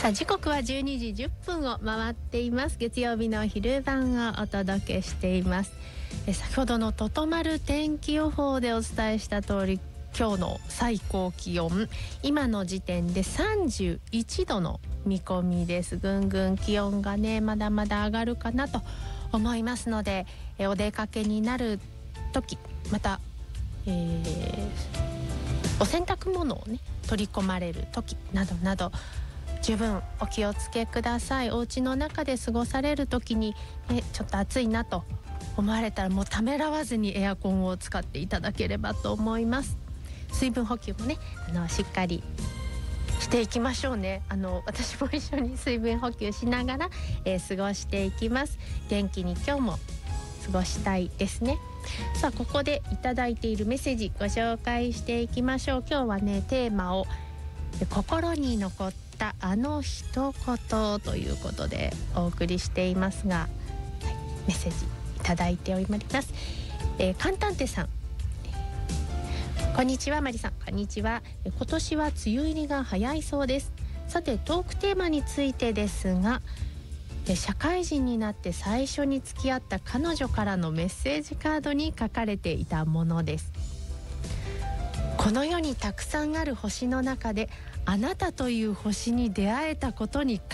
さあ時刻は12時10分を回っています。月曜日の昼間をお届けしています。先ほどのととまる天気予報でお伝えした通り、今日の最高気温今の時点で31度の見込みです。ぐんぐん気温がねまだまだ上がるかなと思いますので、お出かけになる時、また、お洗濯物をね取り込まれる時などなど十分お気をつけください。お家の中で過ごされる時に、ちょっと暑いなと思われたらもうためらわずにエアコンを使っていただければと思います。水分補給もねしっかりしていきましょうね。私も一緒に水分補給しながら、過ごしていきます。元気に今日も過ごしたいですね。さあここでいただいているメッセージご紹介していきましょう。今日はねテーマを心に残ったあの一言ということでお送りしていますが、メッセージいただいております。カンタンテさん、こんにちは。マリさんこんにちは。今年は梅雨入りが早いそうです。さてトークテーマについてですが、社会人になって最初に付き合った彼女からのメッセージカードに書かれていたものです。この世にたくさんある星の中であなたという星に出会えたことに